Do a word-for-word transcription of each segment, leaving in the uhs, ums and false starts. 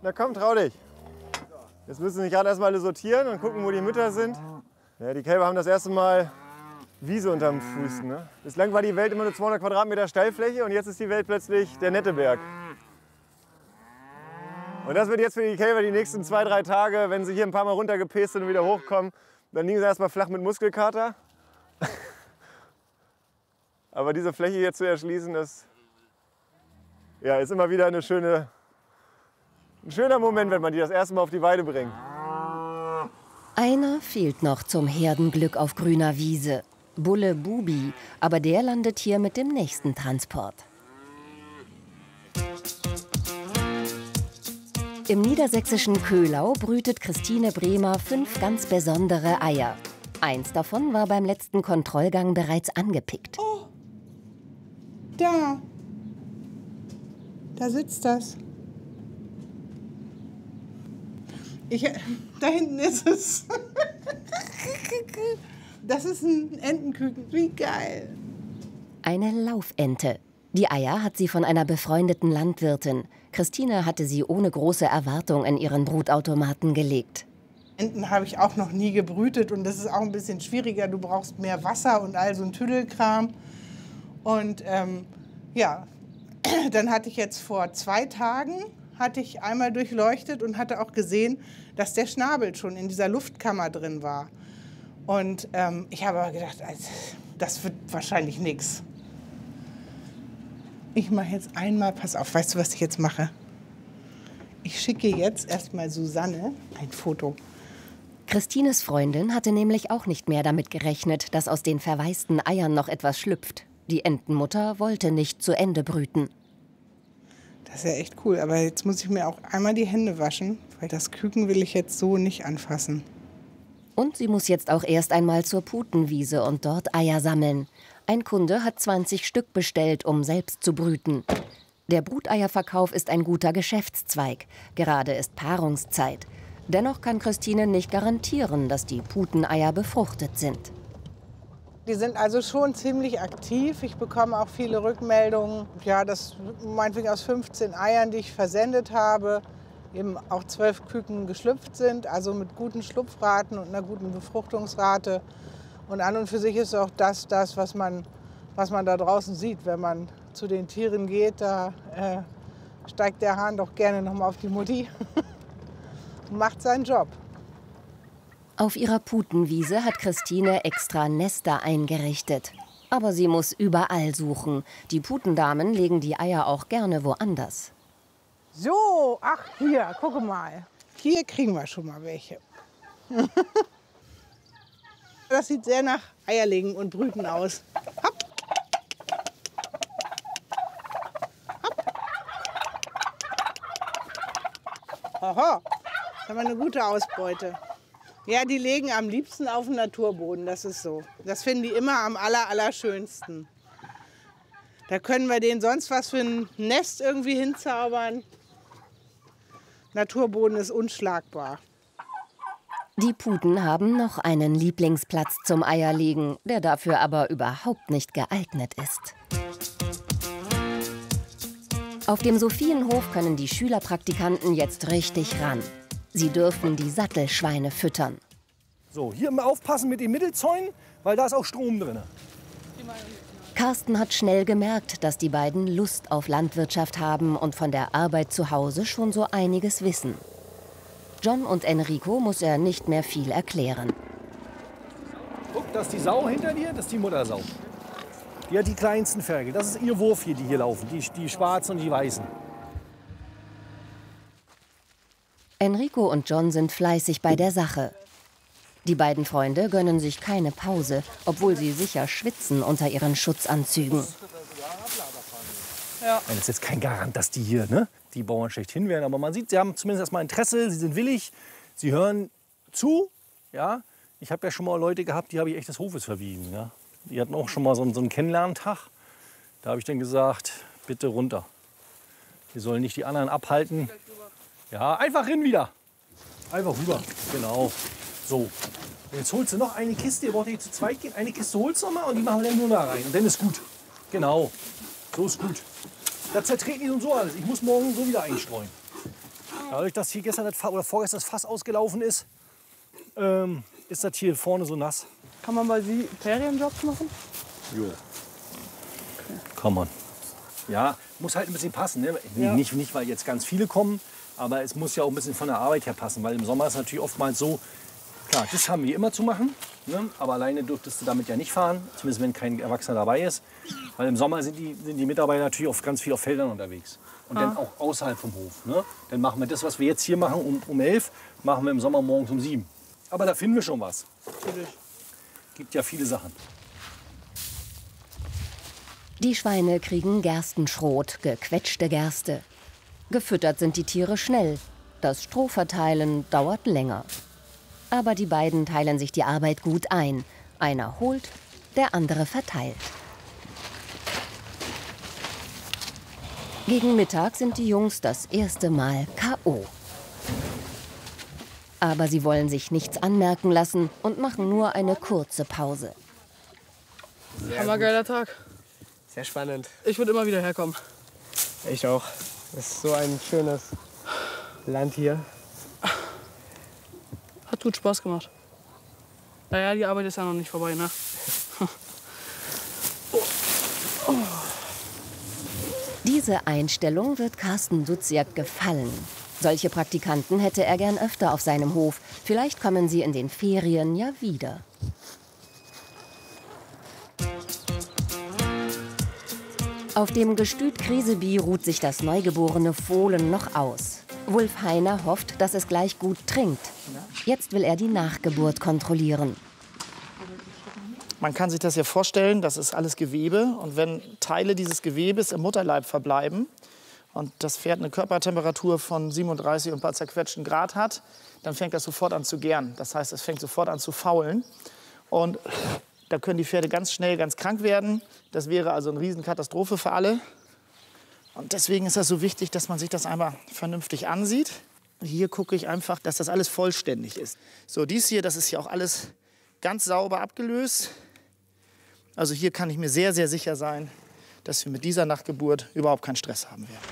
Na komm, trau dich. Jetzt müssen sie sich gerade erstmal alle sortieren und gucken, wo die Mütter sind. Ja, die Kälber haben das erste Mal Wiese unterm Fuß. Ne? Bislang war die Welt immer nur zweihundert Quadratmeter Steilfläche und jetzt ist die Welt plötzlich der nette Berg. Und das wird jetzt für die Kälber die nächsten zwei, drei Tage, wenn sie hier ein paar Mal runtergepäst sind und wieder hochkommen, dann liegen sie erstmal flach mit Muskelkater. Aber diese Fläche hier zu erschließen, das ja, ist immer wieder eine schöne, ein schöner Moment, wenn man die das erste Mal auf die Weide bringt. Einer fehlt noch zum Herdenglück auf grüner Wiese. Bulle Bubi, aber der landet hier mit dem nächsten Transport. Im niedersächsischen Köhlau brütet Christine Bremer fünf ganz besondere Eier. Eins davon war beim letzten Kontrollgang bereits angepickt. Oh, da. Da sitzt das. Ich, da hinten ist es. Das ist ein Entenküken. Wie geil. Eine Laufente. Die Eier hat sie von einer befreundeten Landwirtin. Christine hatte sie ohne große Erwartung in ihren Brutautomaten gelegt. Enten habe ich auch noch nie gebrütet und das ist auch ein bisschen schwieriger. Du brauchst mehr Wasser und all so ein Tüdelkram. Und ähm, ja, dann hatte ich jetzt vor zwei Tagen hatte ich einmal durchleuchtet und hatte auch gesehen, dass der Schnabel schon in dieser Luftkammer drin war. Und ähm, ich habe aber gedacht, das wird wahrscheinlich nichts. Ich mache jetzt einmal, pass auf, weißt du, was ich jetzt mache? Ich schicke jetzt erstmal Susanne ein Foto. Christines Freundin hatte nämlich auch nicht mehr damit gerechnet, dass aus den verwaisten Eiern noch etwas schlüpft. Die Entenmutter wollte nicht zu Ende brüten. Das ist ja echt cool, aber jetzt muss ich mir auch einmal die Hände waschen, weil das Küken will ich jetzt so nicht anfassen. Und sie muss jetzt auch erst einmal zur Putenwiese und dort Eier sammeln. Ein Kunde hat zwanzig Stück bestellt, um selbst zu brüten. Der Bruteierverkauf ist ein guter Geschäftszweig. Gerade ist Paarungszeit. Dennoch kann Christine nicht garantieren, dass die Puteneier befruchtet sind. Die sind also schon ziemlich aktiv. Ich bekomme auch viele Rückmeldungen, ja, dass meinetwegen aus fünfzehn Eiern, die ich versendet habe, eben auch zwölf Küken geschlüpft sind, also mit guten Schlupfraten und einer guten Befruchtungsrate. Und an und für sich ist auch das, das was, man, was man da draußen sieht. Wenn man zu den Tieren geht, da äh, steigt der Hahn doch gerne noch mal auf die Mutti und macht seinen Job. Auf ihrer Putenwiese hat Christine extra Nester eingerichtet. Aber sie muss überall suchen. Die Putendamen legen die Eier auch gerne woanders. So, ach hier, gucke mal. Hier kriegen wir schon mal welche. Das sieht sehr nach Eierlegen und Brüten aus. Hopp. Hopp. Aha, da haben wir eine gute Ausbeute. Ja, die legen am liebsten auf dem Naturboden, das ist so. Das finden die immer am aller, allerschönsten. Da können wir denen sonst was für ein Nest irgendwie hinzaubern. Naturboden ist unschlagbar. Die Puten haben noch einen Lieblingsplatz zum Eierlegen, der dafür aber überhaupt nicht geeignet ist. Auf dem Sophienhof können die Schülerpraktikanten jetzt richtig ran. Sie dürfen die Sattelschweine füttern. So, hier immer aufpassen mit den Mittelzäunen, weil da ist auch Strom drin. Carsten hat schnell gemerkt, dass die beiden Lust auf Landwirtschaft haben und von der Arbeit zu Hause schon so einiges wissen. John und Enrico muss er nicht mehr viel erklären. Guck, das ist die Sau hinter dir, das ist die Muttersau. Die hat die kleinsten Ferkel. Das ist ihr Wurf hier, die hier laufen, die, die schwarzen und die weißen. Enrico und John sind fleißig bei der Sache. Die beiden Freunde gönnen sich keine Pause, obwohl sie sicher schwitzen unter ihren Schutzanzügen. Ja. Das ist jetzt kein Garant, dass die hier, ne, die Bauern schlechthin werden. Aber man sieht, sie haben zumindest erstmal Interesse, sie sind willig, sie hören zu. Ja. Ich habe ja schon mal Leute gehabt, die habe ich echt des Hofes verwiesen. Ja. Die hatten auch schon mal so einen, so einen Kennenlerntag. Da habe ich dann gesagt, bitte runter. Wir sollen nicht die anderen abhalten. Ja, einfach hin wieder. Einfach rüber. Genau. So. Und jetzt holst du noch eine Kiste. Ihr braucht hier zu zweit gehen. Eine Kiste holst du noch mal und die machen wir dann nur da rein. Und dann ist gut. Genau. So ist gut. Da zertreten die und so alles. Ich muss morgen so wieder einstreuen. Dadurch, dass hier gestern das Fass, oder vorgestern das Fass ausgelaufen ist, ähm, ist das hier vorne so nass. Kann man bei Sie Ferienjobs machen? Jo. Okay. Kann man. Ja, muss halt ein bisschen passen. Ne? Ja. Nicht, nicht, weil jetzt ganz viele kommen, aber es muss ja auch ein bisschen von der Arbeit her passen. Weil im Sommer ist es natürlich oftmals so, klar, das haben wir immer zu machen. Ne? Aber alleine dürftest du damit ja nicht fahren, zumindest wenn kein Erwachsener dabei ist. Weil im Sommer sind die, sind die Mitarbeiter natürlich auf ganz viel auf Feldern unterwegs. Und ah. dann auch außerhalb vom Hof. Ne? Dann machen wir das, was wir jetzt hier machen, um, um elf, machen wir im Sommer morgens um sieben. Aber da finden wir schon was. Natürlich. Gibt ja viele Sachen. Die Schweine kriegen Gerstenschrot, gequetschte Gerste. Gefüttert sind die Tiere schnell. Das Strohverteilen dauert länger. Aber die beiden teilen sich die Arbeit gut ein. Einer holt, der andere verteilt. Gegen Mittag sind die Jungs das erste Mal K O Aber sie wollen sich nichts anmerken lassen und machen nur eine kurze Pause. Hammergeiler Tag. Sehr spannend. Ich würde immer wieder herkommen. Ich auch. Das ist so ein schönes Land hier. Hat gut Spaß gemacht. Naja, die Arbeit ist ja noch nicht vorbei, ne? Diese Einstellung wird Carsten Duziak gefallen. Solche Praktikanten hätte er gern öfter auf seinem Hof. Vielleicht kommen sie in den Ferien ja wieder. Auf dem Gestüt Kriseby ruht sich das neugeborene Fohlen noch aus. Wulf Heiner hofft, dass es gleich gut trinkt. Jetzt will er die Nachgeburt kontrollieren. Man kann sich das ja vorstellen, das ist alles Gewebe. Und wenn Teile dieses Gewebes im Mutterleib verbleiben und das Pferd eine Körpertemperatur von siebenunddreißig und ein paar zerquetschten Grad hat, dann fängt das sofort an zu gären. Das heißt, es fängt sofort an zu faulen. Und da können die Pferde ganz schnell ganz krank werden. Das wäre also eine Riesenkatastrophe für alle. Und deswegen ist das so wichtig, dass man sich das einmal vernünftig ansieht. Hier gucke ich einfach, dass das alles vollständig ist. So, dies hier, das ist hier auch alles ganz sauber abgelöst. Also hier kann ich mir sehr, sehr sicher sein, dass wir mit dieser Nachgeburt überhaupt keinen Stress haben werden.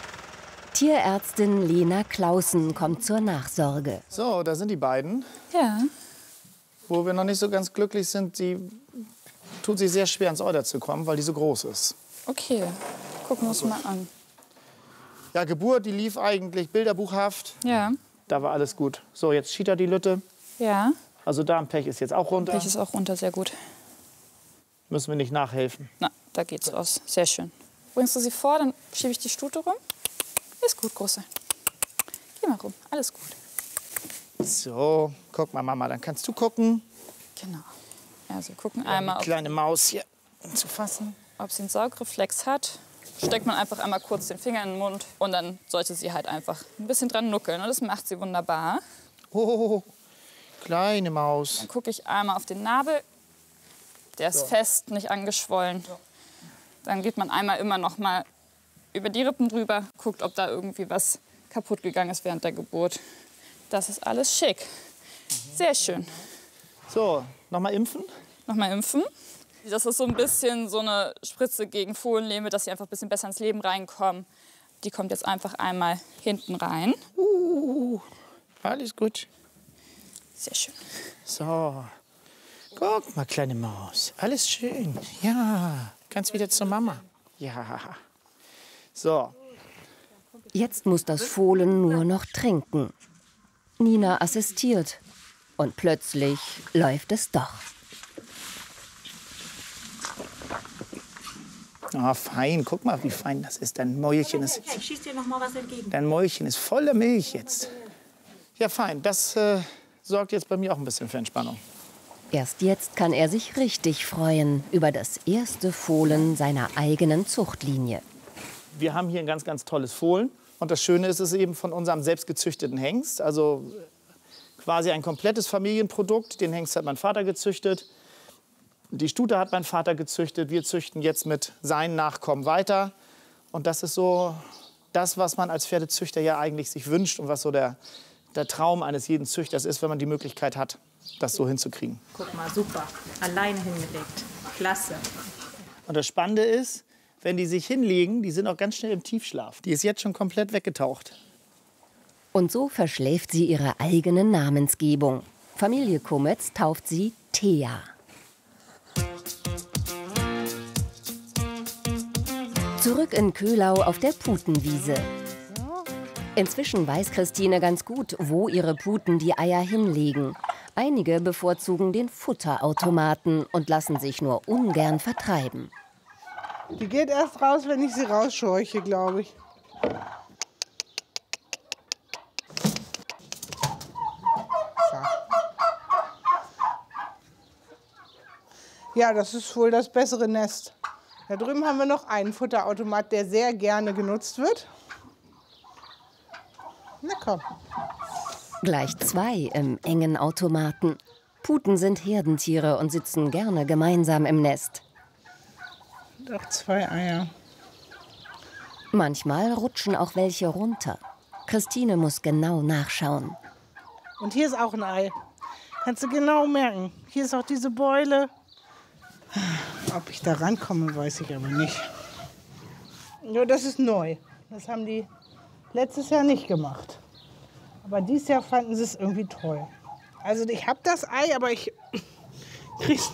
Tierärztin Lena Clausen kommt zur Nachsorge. So, da sind die beiden. Ja. Wo wir noch nicht so ganz glücklich sind, die tut sich sehr schwer ins Euter zu kommen, weil die so groß ist. Okay, gucken wir uns mal an. Ja, Geburt, die lief eigentlich bilderbuchhaft. Ja. Da war alles gut. So, jetzt schiedert die Lütte. Ja. Also Darmpech ist jetzt auch runter. Pech ist auch runter, sehr gut. Müssen wir nicht nachhelfen. Na, da geht's aus. Sehr schön. Bringst du sie vor, dann schiebe ich die Stute rum. Ist gut, Große. Geh mal rum, alles gut. So, guck mal, Mama, dann kannst du gucken. Genau. Also gucken einmal, Die kleine Maus hier zu fassen. ob sie einen Saugreflex hat. Steckt man einfach einmal kurz den Finger in den Mund und dann sollte sie halt einfach ein bisschen dran nuckeln. Und das macht sie wunderbar. Oh, kleine Maus. Dann gucke ich einmal auf den Nabel. Der ist So. fest, nicht angeschwollen. Dann geht man einmal immer noch mal über die Rippen drüber, guckt, ob da irgendwie was kaputt gegangen ist während der Geburt. Das ist alles schick. Sehr schön. So, nochmal impfen? Nochmal impfen. Das ist so ein bisschen so eine Spritze gegen Fohlenlähme, dass sie einfach ein bisschen besser ins Leben reinkommen. Die kommt jetzt einfach einmal hinten rein. Uh, alles gut. Sehr schön. So, guck mal, kleine Maus. Alles schön. Ja, kannst wieder zur Mama. Ja. So. Jetzt muss das Fohlen nur noch trinken. Nina assistiert. Und plötzlich läuft es doch. Ah, fein. Guck mal, wie fein das ist. Dein Mäulchen ist, Ich schieß dir noch mal was entgegen. dein Mäulchen ist voller Milch jetzt. Ja, fein. Das äh, sorgt jetzt bei mir auch ein bisschen für Entspannung. Erst jetzt kann er sich richtig freuen über das erste Fohlen seiner eigenen Zuchtlinie. Wir haben hier ein ganz, ganz tolles Fohlen. Und das Schöne ist, es ist eben von unserem selbstgezüchteten Hengst. Also quasi ein komplettes Familienprodukt. Den Hengst hat mein Vater gezüchtet. Die Stute hat mein Vater gezüchtet. Wir züchten jetzt mit seinen Nachkommen weiter. Und das ist so das, was man als Pferdezüchter ja eigentlich sich wünscht und was so der, der Traum eines jeden Züchters ist, wenn man die Möglichkeit hat, das so hinzukriegen. Guck mal, super. Alleine hingelegt. Klasse. Und das Spannende ist, wenn die sich hinlegen, die sind auch ganz schnell im Tiefschlaf. Die ist jetzt schon komplett weggetaucht. Und so verschläft sie ihre eigene Namensgebung. Familie Kometz tauft sie Thea. Zurück in Köhlau auf der Putenwiese. Inzwischen weiß Christine ganz gut, wo ihre Puten die Eier hinlegen. Einige bevorzugen den Futterautomaten und lassen sich nur ungern vertreiben. Die geht erst raus, wenn ich sie rausscheuche, glaube ich. So. Ja, das ist wohl das bessere Nest. Da drüben haben wir noch einen Futterautomat, der sehr gerne genutzt wird. Na komm. Gleich zwei im engen Automaten. Puten sind Herdentiere und sitzen gerne gemeinsam im Nest. Doch zwei Eier. Manchmal rutschen auch welche runter. Christine muss genau nachschauen. Und hier ist auch ein Ei. Kannst du genau merken. Hier ist auch diese Beule. Ob ich da rankomme, weiß ich aber nicht. Ja, das ist neu. Das haben die letztes Jahr nicht gemacht. Aber dieses Jahr fanden sie es irgendwie toll. Also ich habe das Ei, aber ich krieg's